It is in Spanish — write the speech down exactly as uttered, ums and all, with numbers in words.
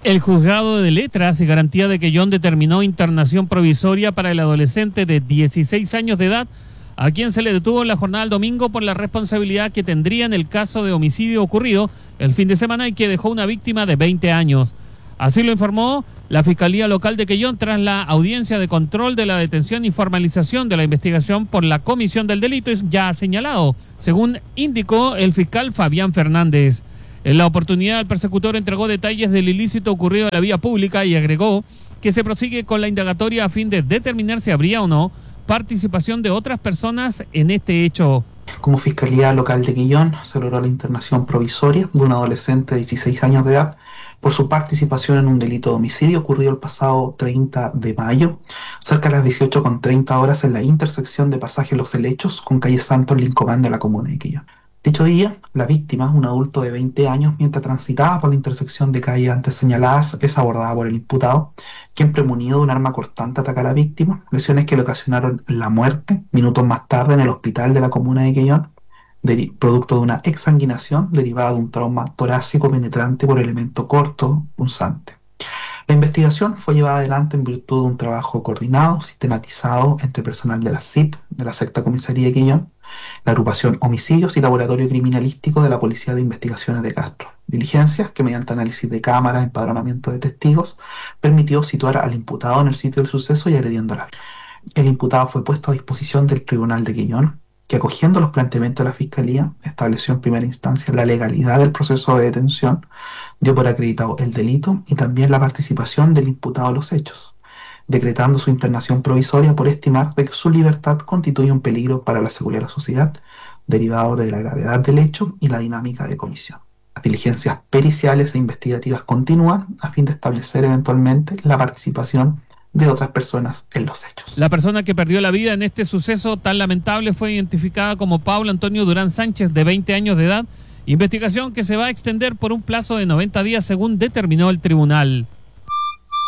El juzgado de letras y garantía de Quellón determinó internación provisoria para el adolescente de dieciséis años de edad, a quien se le detuvo en la jornada del domingo por la responsabilidad que tendría en el caso de homicidio ocurrido el fin de semana y que dejó una víctima de veinte años. Así lo informó la Fiscalía Local de Quellón tras la audiencia de control de la detención y formalización de la investigación por la comisión del delito ya señalado, según indicó el fiscal Fabián Fernández. En la oportunidad, el persecutor entregó detalles del ilícito ocurrido en la vía pública y agregó que se prosigue con la indagatoria a fin de determinar si habría o no participación de otras personas en este hecho. Como Fiscalía Local de Quellón, se logró la internación provisoria de un adolescente de dieciséis años de edad por su participación en un delito de homicidio ocurrido el pasado treinta de mayo, cerca de las dieciocho con treinta horas en la intersección de Pasaje Los Helechos con calle Santos Lincomán de la comuna de Quellón. Dicho día, la víctima, un adulto de veinte años, mientras transitaba por la intersección de calles antes señaladas, es abordada por el imputado, quien premunido de un arma cortante ataca a la víctima, lesiones que le ocasionaron la muerte minutos más tarde en el hospital de la comuna de Quellón, de, producto de una exsanguinación derivada de un trauma torácico penetrante por elemento corto punzante. La investigación fue llevada adelante en virtud de un trabajo coordinado, sistematizado entre personal de la C I P, de la Sexta Comisaría de Quellón, la agrupación Homicidios y Laboratorio Criminalístico de la Policía de Investigaciones de Castro. Diligencias que mediante análisis de cámaras, empadronamiento de testigos, permitió situar al imputado en el sitio del suceso y agrediendo a la víctima. El imputado fue puesto a disposición del Tribunal de Quellón, que acogiendo los planteamientos de la Fiscalía, estableció en primera instancia la legalidad del proceso de detención, dio por acreditado el delito y también la participación del imputado en los hechos, decretando su internación provisoria por estimar de que su libertad constituye un peligro para la seguridad de la sociedad, derivado de la gravedad del hecho y la dinámica de comisión. Las diligencias periciales e investigativas continúan a fin de establecer eventualmente la participación de otras personas en los hechos. La persona que perdió la vida en este suceso tan lamentable fue identificada como Paulo Antonio Durán Sánchez, de veinte años de edad, investigación que se va a extender por un plazo de noventa días según determinó el tribunal.